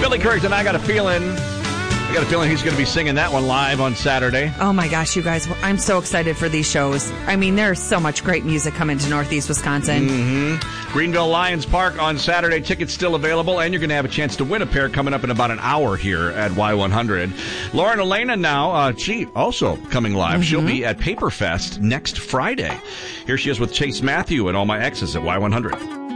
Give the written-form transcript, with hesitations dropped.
Billy Currington, I got a feeling he's going to be singing that one live on Saturday. Oh my gosh, you guys, I'm so excited for these shows. I mean, there's so much great music coming to Northeast Wisconsin. Mm-hmm. Greenville Lions Park on Saturday. Tickets still available, and you're going to have a chance to win a pair coming up in about an hour here at Y100. Lauren Elena now, she also coming live. Mm-hmm. She'll be at Paperfest next Friday. Here she is with Chase Matthew and All My Exes at Y100.